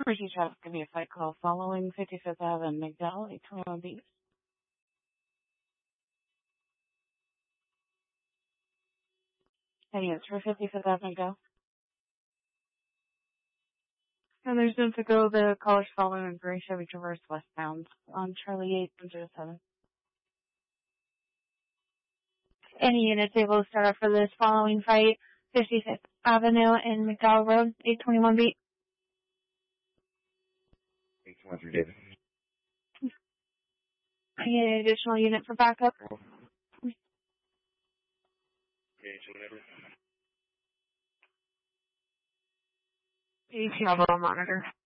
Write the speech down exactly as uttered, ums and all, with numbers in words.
Ricky Travis, give me a flight call following fifty-fifth Avenue, McDowell, eight twenty-one B. Hey, it's for fifty-fifth Avenue, go. And there's room to go. The callers following Gray Chevy Traverse westbound on Charlie eight one zero seven. Any units able to start up for this following flight, fifty-fifth Avenue and McDowell Road, eight twenty-one B. eight twenty-three, David. I need an additional unit for backup. Okay, whatever. Bravo monitor.